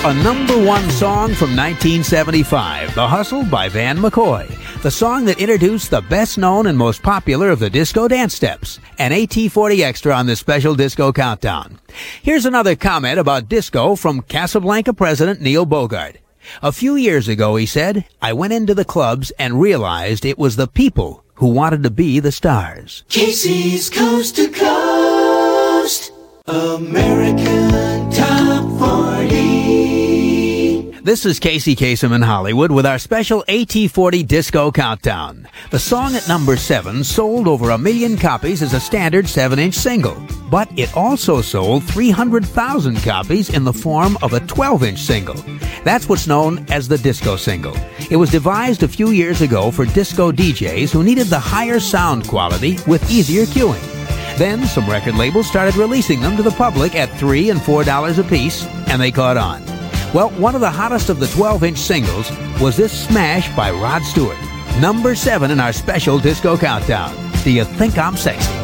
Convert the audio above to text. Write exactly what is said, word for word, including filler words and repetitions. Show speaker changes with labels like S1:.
S1: A number one song from nineteen seventy-five, The Hustle by Van McCoy. The song that introduced the best known and most popular of the disco dance steps. An A T forty Extra on the special Disco Countdown. Here's another comment about disco from Casablanca president Neil Bogart. A few years ago, he said, I went into the clubs and realized it was the people who wanted to be the stars.
S2: Casey's Coast to Coast, American Top forty.
S1: This is Casey Kasem in Hollywood with our special A T forty Disco Countdown. The song at number seven sold over a million copies as a standard seven inch single, but it also sold three hundred thousand copies in the form of a twelve inch single. That's what's known as the disco single. It was devised a few years ago for disco D Js who needed the higher sound quality with easier cueing. Then some record labels started releasing them to the public at three and four dollars a piece, and they caught on. Well, one of the hottest of the twelve inch singles was this smash by Rod Stewart. Number seven in our special Disco Countdown. Do You Think I'm Sexy?